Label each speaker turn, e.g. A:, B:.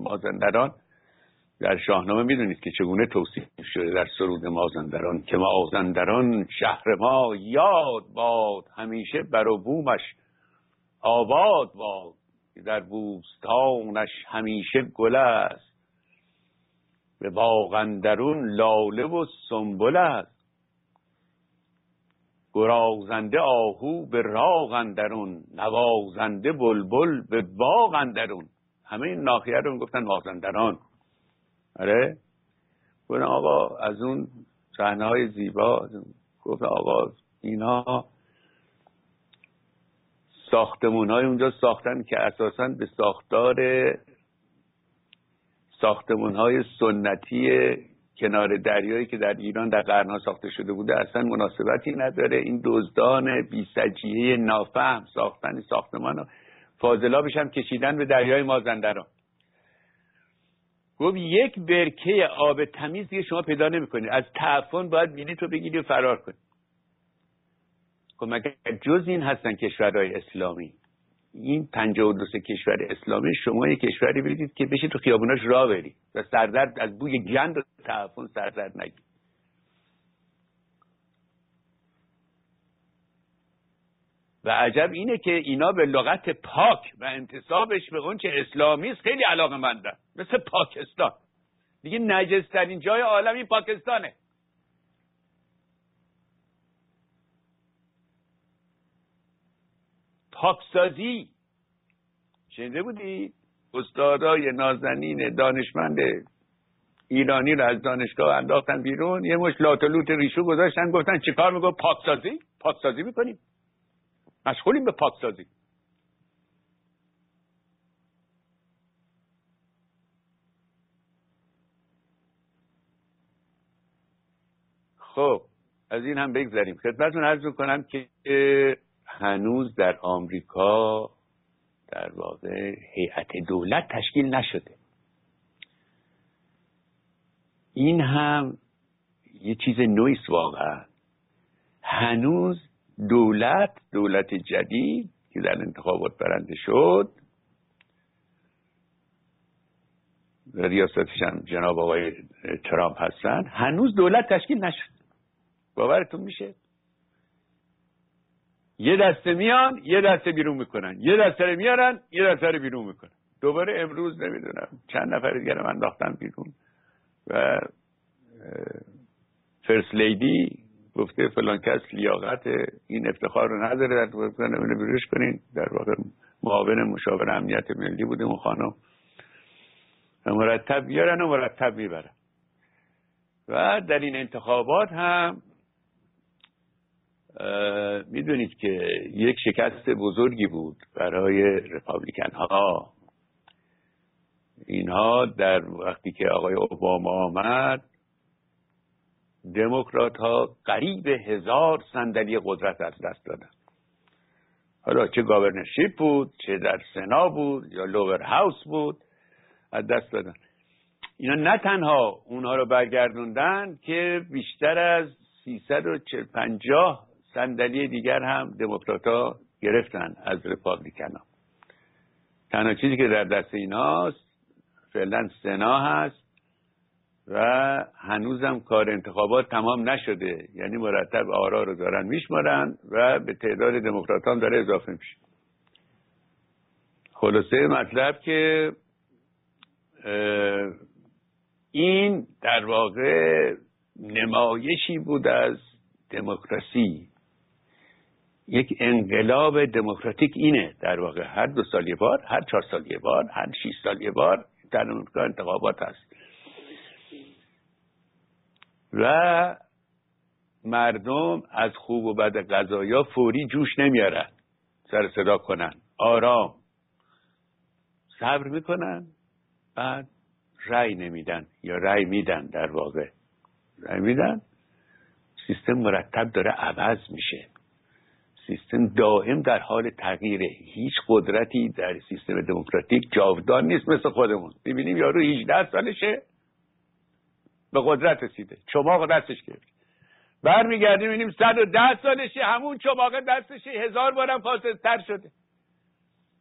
A: مازندران در شاهنامه میدونید که چگونه توصیف شده در سرود مازندران که مازندران شهر ما یاد باد، همیشه بر و بومش آباد باد، در بوستانش همیشه گل است، به باغ اندرون لاله و سنبل است، گرازنده آهو به راغ اندرون، نوازنده بلبل به باغ اندرون. همه این ناحیه رو گفتن مازندران. آره گفتن آقا از اون صحنه‌های زیبا، گفت آقا اینا ساختمون‌های اونجا ساختن که اساساً به ساختمون‌های سنتی کنار دریایی که در ایران در قرن‌ها ساخته شده بوده اصلا مناسبتی نداره. این دزدان بی‌سجیه نافهم ساختن ساختمان فاضلابش هم کشیدن به دریای مازندران. گفت یک برکه آب تمیز دیگه شما پیدا نمی‌کنید، از تعفن باید بلیط رو بگیری و فرار کنید. خب مگر جز این هستن کشورهای اسلامی؟ این 52 کشور اسلامی، شما یک کشوری بگید که بشید تو خیابوناش راه بری و سردرد از بوی گند و تعفن سردرد نگید. و عجب اینه که اینا به لغت پاک و انتسابش به اون چه اسلامی است خیلی علاقه‌مندن، مثل پاکستان. دیگه نجس‌ترین جای عالم این پاکستانه. پاکسازی شنیده بودی؟ استادای نازنین دانشمند ایرانی رو از دانشگاه انداختن بیرون، یه مش لاتلوت ریشو گذاشتن، گفتن چه کار میگو؟ پاکسازی میکنیم، مشغولیم به پاکسازی. خب از این هم بگذاریم. خدمتتون عرض میکنم که هنوز در آمریکا در واقع هیئت دولت تشکیل نشده. این هم یه چیز نویست واقعا. هنوز دولت جدید که در انتخابات برنده شد و ریاستش هم جناب آقای ترامپ هستن، هنوز دولت تشکیل نشد. باورتون میشه؟ یه دسته میان یه دسته بیرون میکنن، یه دسته رو میارن یه دسته رو بیرون میکنن. دوباره امروز نمیدونم چند نفر دیگه رو انداختن بیرون و فرست لیدی گفته فلان کس لیاقت این افتخار رو نداره، در واقع نمیدونه بیروش کنین. در واقع معاون مشاور امنیت ملی بوده اون خانم. مرتب بیارن و مرتب میبرن. و در این انتخابات هم میدونید که یک شکست بزرگی بود برای رپابلیکن ها. اینها در وقتی که آقای اوباما آمد، دموکرات ها قریب 1000 صندلی قدرت از دست دادن. حالا چه گاورنرشیپ بود، چه در سنا بود یا لوور هاوس بود، از دست دادن. اینا نه تنها اونها رو برگردوندن که بیشتر از 350 صندلی دیگر هم دموکرات‌ها گرفتن از رپابلیکن ها. تنها چیزی که در دست ایناست فعلا سنا هست و هنوزم کار انتخابات تمام نشده، یعنی مرتب آرا رو دارن میشمارن و به تعداد دموکرات هم داره اضافه میشه. خلاصه مطلب که این در واقع نمایشی بود از دموکراسی. یک انقلاب دموکراتیک اینه در واقع، هر 2 سال یه بار، هر 4 سال یه بار، هر 6 سال یه بار در امریکا انتخابات هست و مردم از خوب و بد قضایا فوری جوش نمیارن، سر صدا کنن، آرام صبر میکنن، بعد رأی نمیدن یا رأی میدن. در واقع رأی میدن، سیستم مرتب داره عوض میشه، سیستم دائم در حال تغییره. هیچ قدرتی در سیستم دموکراتیک جاودان نیست مثل خودمون. ببینیم یارو 18 سالشه به قدرت رسیده، چماق دستش گرفت، برمیگردیم میبینیم 110 سالشه همون چماق دستشه 1000 بارم فاسدتر شده.